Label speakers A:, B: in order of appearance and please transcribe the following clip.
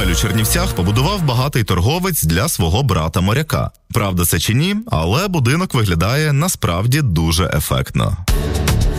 A: готель у Чернівцях побудував багатий торговець для свого брата-моряка. Правда це чи ні, але будинок виглядає насправді дуже ефектно.